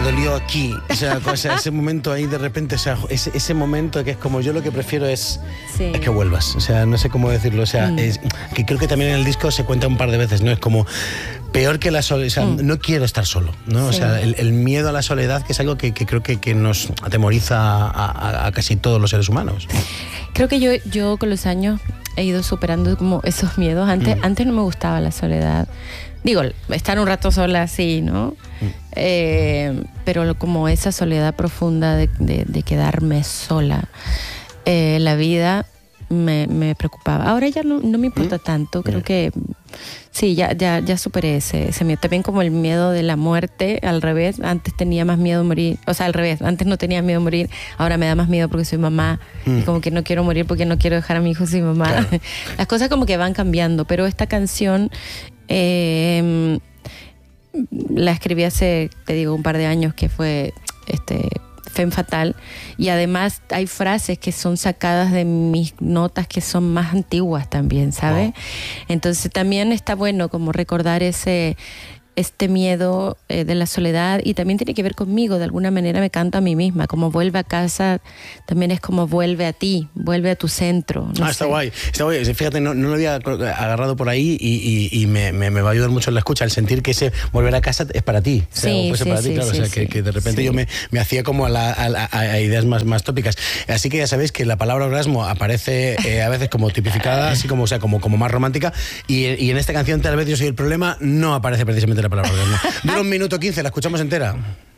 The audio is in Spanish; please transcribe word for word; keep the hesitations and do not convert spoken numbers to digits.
dolió aquí. O sea, o sea, ese momento ahí de repente, o sea, ese, ese momento que es como yo lo que prefiero es, sí. es que vuelvas. O sea, no sé cómo decirlo. O sea, mm. es, que creo que también en el disco se cuenta un par de veces, ¿no? Es como peor que la soledad. O sea, mm. no quiero estar solo, ¿no? Sí. O sea, el, el miedo a la soledad, que es algo que, que creo que, que nos atemoriza a, a, a casi todos los seres humanos. Creo que yo, yo con los años he ido superando como esos miedos. Antes, mm. antes no me gustaba la soledad. Digo, estar un rato sola así, ¿no? Mm. Eh, pero como esa soledad profunda de, de, de quedarme sola, eh, la vida me, me preocupaba. Ahora ya no, no me importa mm. tanto, creo mm. que sí, ya, ya, ya superé ese, ese miedo. También como el miedo de la muerte, al revés. Antes tenía más miedo de morir, o sea, al revés. Antes no tenía miedo de morir, ahora me da más miedo porque soy mamá. Mm. Y como que no quiero morir porque no quiero dejar a mi hijo sin mamá. Claro. Las cosas como que van cambiando, pero esta canción... Eh, la escribí hace, te digo, un par de años, que fue este, Femme Fatale, y además hay frases que son sacadas de mis notas que son más antiguas también, ¿sabes? Wow. Entonces también está bueno como recordar ese este miedo eh, de la soledad, y también tiene que ver conmigo. De alguna manera me canto a mí misma, como vuelve a casa, también es como vuelve a ti, vuelve a tu centro. No ah, sé. Está guay, está guay. Fíjate, no, no lo había agarrado por ahí y, y, y me, me, me va a ayudar mucho en la escucha, el sentir que ese volver a casa es para ti. O sea, sí, sí, para sí, ti, claro. Sí, o sea, que, sí, que de repente sí. yo me, me hacía como a, la, a, a, a ideas más, más tópicas. Así que ya sabéis que la palabra orgasmo aparece eh, a veces como tipificada, así como, o sea, como, como más romántica, y, y en esta canción, Tal vez yo soy el problema, no aparece precisamente la palabra orgasmo. Dura un minuto quince, la escuchamos entera.